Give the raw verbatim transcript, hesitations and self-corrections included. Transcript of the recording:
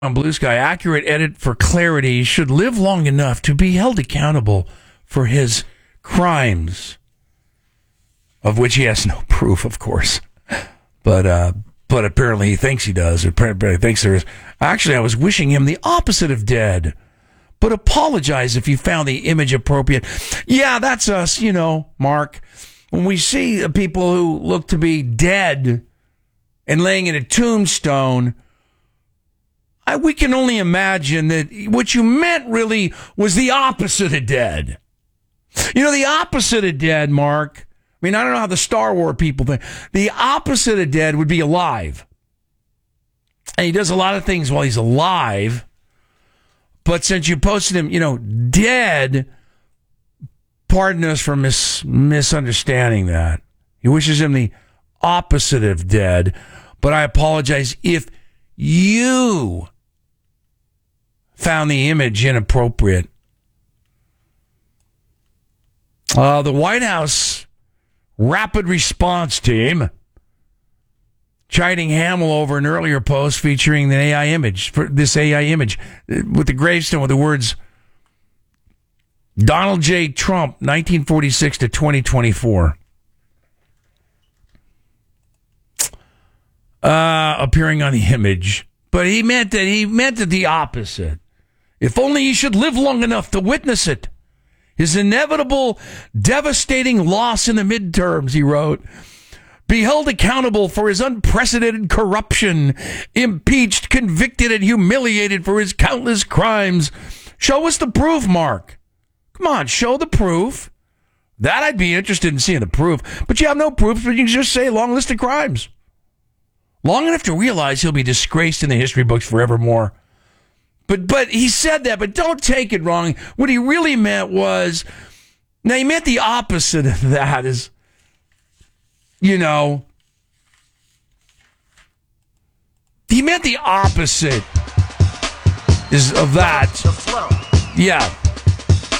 On Blue Sky, accurate edit for clarity, should live long enough to be held accountable for his crimes, of which he has no proof, of course. But uh, but apparently he thinks he does. Apparently he thinks there is. Actually, I was wishing him the opposite of dead. But apologize if you found the image appropriate. Yeah, that's us, you know, Mark. When we see people who look to be dead and laying in a tombstone, I, we can only imagine that what you meant really was the opposite of dead. You know, the opposite of dead, Mark. I mean, I don't know how the Star Wars people think. The opposite of dead would be alive. And he does a lot of things while he's alive. But since you posted him, you know, dead, pardon us for mis- misunderstanding that. He wishes him the opposite of dead. But I apologize if you found the image inappropriate. Uh, the White House Rapid Response Team chiding Hamill over an earlier post featuring an A I image, for this A I image with the gravestone with the words Donald J. Trump, nineteen forty-six to twenty twenty-four. Uh, appearing on the image. But he meant that he meant it the opposite. If only he should live long enough to witness it. His inevitable, devastating loss in the midterms, he wrote. Be held accountable for his unprecedented corruption, impeached, convicted, and humiliated for his countless crimes. Show us the proof, Mark. Come on, show the proof. That I'd be interested in seeing the proof. But you have no proof, but you can just say long list of crimes. Long enough to realize he'll be disgraced in the history books forevermore. But but he said that, but don't take it wrong. What he really meant was, now he meant the opposite of that is, you know, he meant the opposite is of that. The flow. Yeah.